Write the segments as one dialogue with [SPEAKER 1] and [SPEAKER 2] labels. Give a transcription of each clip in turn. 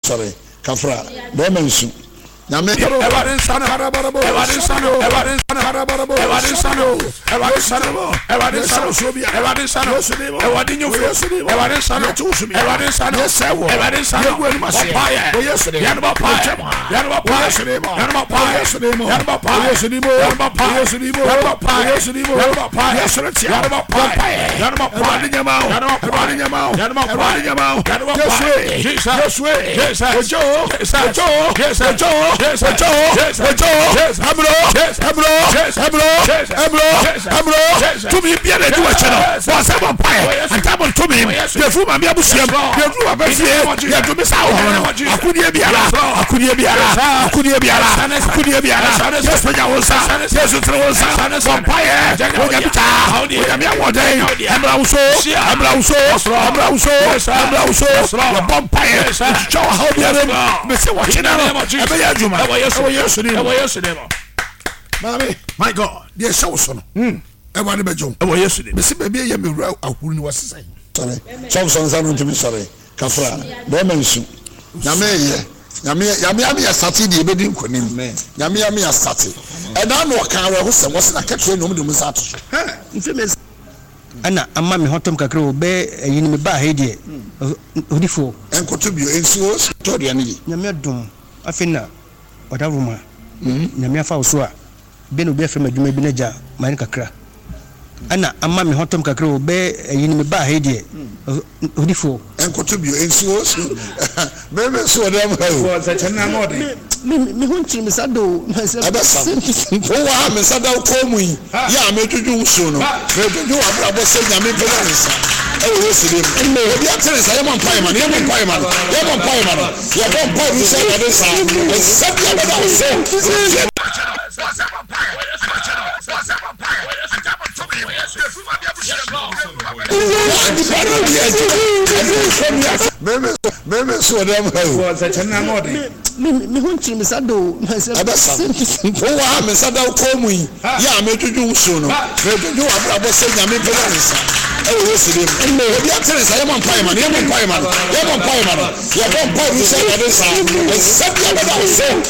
[SPEAKER 1] sorry kafra do mensu nyame
[SPEAKER 2] ewadin sano ewadin sano ewadin sano ewadin sano ewadin sano ewadin sano ewadin sano ewadin nyofo ewadin sano ewadin sano ewadin sano paye yanba paye yanba paye yanba paye yanba paye yanba paye yanba paye yanba paye yanba paye yanba paye nyamao yanba nyamao yanba paye Jesus to me be a do a channel for some pie and double to me the food and be able to see the food of you to miss out I could be I could be I could be I could be yes for your son yes to throw some pie
[SPEAKER 1] Mami, my God, dear Shawson. I want to be John. Oh, yesterday. Miss Baby, you may row out who was saying. Sorry, Shawson's on to be sorry. Kafra, Bomensu. Yami started the wedding for him. Yami started. And I know a car was a catch no Musato.
[SPEAKER 3] Anna, a mammy hotum cacro, bear a uniba heady. Udifo. And
[SPEAKER 1] contribute in Suos, Toriani.
[SPEAKER 3] Yamia I think whatever woman. Yamia Fausua. Benu be from a Jumeja, Mine Cacra. Anna, a mammy hotum cacro, bear a uniba heady. Udifo. And
[SPEAKER 1] contribute in Suos. Baby, so damn was such an amode.
[SPEAKER 3] Me want to Miss Ado,
[SPEAKER 1] Miss Ado, call me. Yeah, make you do soon. You are saying, I mean, oh, yes, I am on Pieman, you are on Pieman, you are on Pieman, you are on Pieman, you say that is except you are saying. Maybe so damn was such an amode.
[SPEAKER 3] Me want to Miss Ado,
[SPEAKER 1] oh, Miss Ado, call me. Yeah, make you do soon. You are saying, I mean, oh, yes, I am on Pieman, you are on Pieman, you are on Pieman, you are on Pieman, you say that is except you are saying,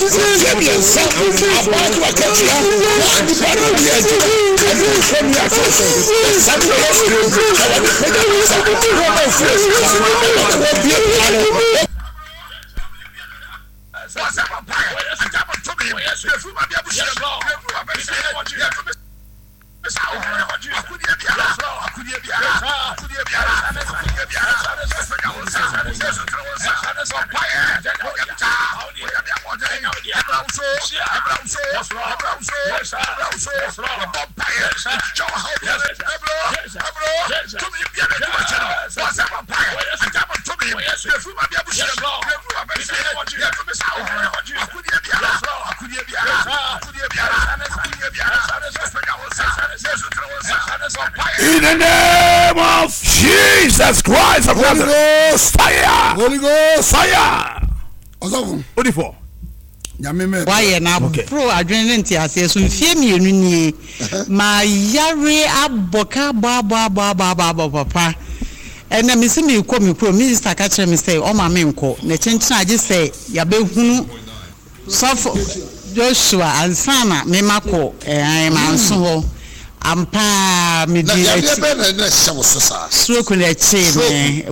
[SPEAKER 2] in the name of Jesus Christ of Nazareth, fire!
[SPEAKER 1] Holy Ghost,
[SPEAKER 2] fire!
[SPEAKER 1] Odifo.
[SPEAKER 4] Why na pro adrenaline ti ase so fie mienu nie ma yare aboka ba papa ena me se me ko me pro minister ka kire me say o ma me nko na chenchen age say ya be hunu sofo Joshua ansana me mako ma nso ho ampa me di stroke na che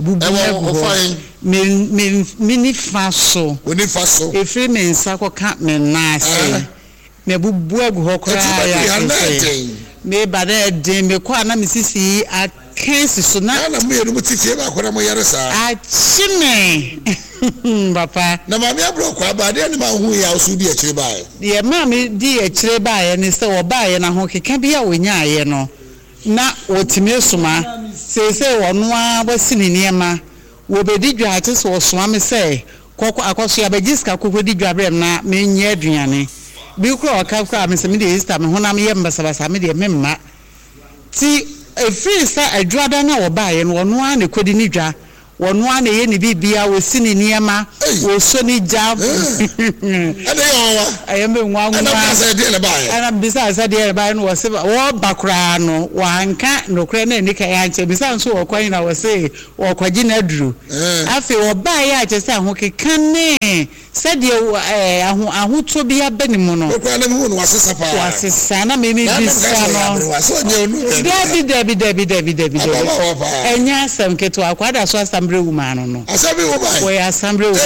[SPEAKER 4] me mini faso efe me nsa ko ka me na ase me bubu agu ho kra ya me bade den me ko ana me sisi a kensi so na
[SPEAKER 1] mu yenu mutifie ba ko na mo yare sa
[SPEAKER 4] a chime papa
[SPEAKER 1] na mama abro kwa bade ni ma hu ya osu di akire bae
[SPEAKER 4] ye mama di akire bae ni se wo bae na ho keka bia wonya aye no na otime suma se wono a bosini niema wo bedi dwate so suma me se kokko akoso ya begiska kokko di dwabrem na menye aduane bi kro okakra me se me de Easter me honam ye mbasabasa me de memma ti efiri sa adwada na wo bae no wono a ne kodi ni dwa wono ana ye ne bibia wo sini niema wo so ni jab
[SPEAKER 1] ade yo wa
[SPEAKER 4] ayembe nwa
[SPEAKER 1] ana bisa de le bae
[SPEAKER 4] ana bisa sa de le bae no wo se wo bakura no wanka no kra na ni ka ya nche bisa nso wo kwan na wo se wo kwaji na duru afi wo bae ya che se ahokeka ne se de ahoto bi abani mu no
[SPEAKER 1] ko na mu no wasesa pa
[SPEAKER 4] wasesa na me bisa no Debi. Enya asem keto akwada so assembly woman no.
[SPEAKER 1] Assembly woman.
[SPEAKER 4] We assembly woman.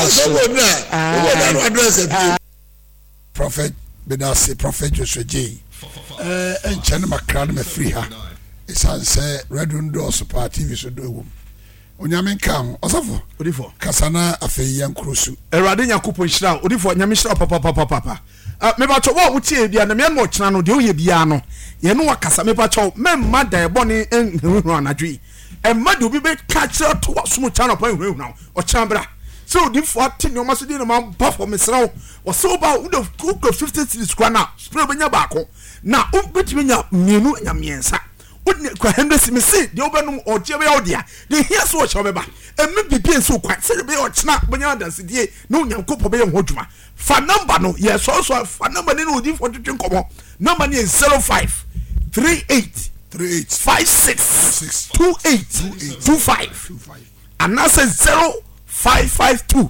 [SPEAKER 2] Prophet Benassi, Prophet Joshua J. Enchane makran me free ha. Isan say Redund Doors TV so do. Onyame kan osofo. Odifo. Kasana afei yankrosu. Erade nyakopo nhira. Odifo nyame hira papa. Me ba cho wo mutie bia na me no kyena no de o ye bia no ye no wakasa me ba cho me ma da boni enhuru anadwi e ma de obi be ka kire to waso channel pa enhuru na o chambra so di for ati no maso di no ma ba for me sraw o so ba wo de 50 cities kwa na spray benya ba ko na o betimi nya mienu nya miensa woni kwa hendesi me se de obenum o je be odia de hia so o chawe ba emme bibie so kwa se be o kyena benya danse die no nyankopɔ be ye ho dwuma fa number no yes so fa number ni no di for twetwe komo number ni is 05 38 56 28 25 and now says 0552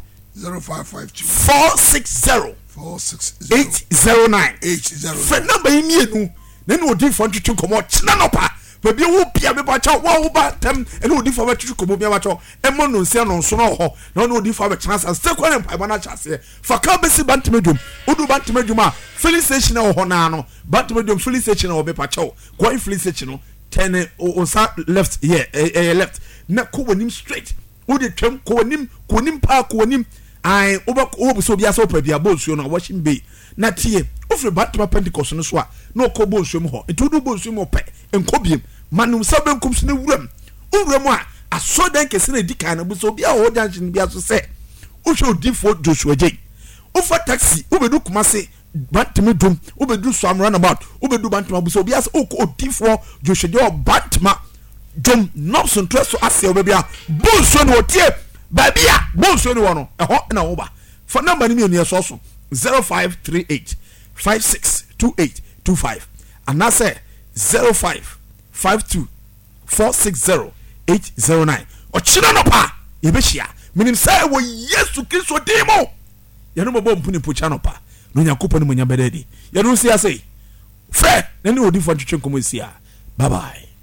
[SPEAKER 2] 460 809 fa number ni enu na no di for twetwe komo kyena no pa baby wo bia be ba cha wo ba tem ene odi fa ba twetwe komo bia ba cha e mo no nsia no so no ho na no odi fa ba chance se kwa ne pa ba na chase fa ka be si bantemedum odu bantemedum a filling station ho na no bantemedum filling station ho be pa cha go filling station no turn on sa left here left na ko wonim straight odi twem ko wonim pa ko wonim ai obo so bia so pa bia bo nsuo no washing bay na tie ofre batma pentecost no so a no ko bo nsuo ho etudu bo nsuo mo pe enkobiem manum sabenkum sne wuram a aso den kese na dikan na bo so bia ho junction bia so se o hwe odifo Joshua J ofa taxi obedu kumase batma dum obedu swam runabout obedu batma bo so bia so odifo Joshua J batma dum no so ntreso ase obebia bo nsuo no tie babia bo nsuo no no eho na wo ba for number ni me no so 0538 562825 and I say 0552 460 809 o china no pa ye be hia minim say wo Yesu Kristo demo ye no bo mpuni po channel pa no nyakopo ni munya bededi ye no see say fe na ni odi fo twetwe komo sia bye bye.